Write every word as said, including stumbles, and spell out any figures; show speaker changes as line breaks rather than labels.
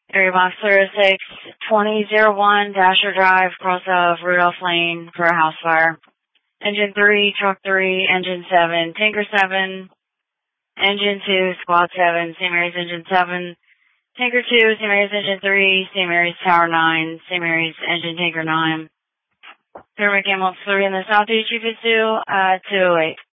Area Boxer six twenty oh one, Dasher Drive, cross of Rudolph Lane for a house fire. Engine three, Truck three, Engine seven, Tinker seven, Engine two, Squad seven, Saint Mary's Engine seven, Tinker two, Saint Mary's Engine three, Saint Mary's Tower nine, Saint Mary's Engine Tinker nine. Pyramid Camel three in the southeast, Chief is two, uh, two oh eight.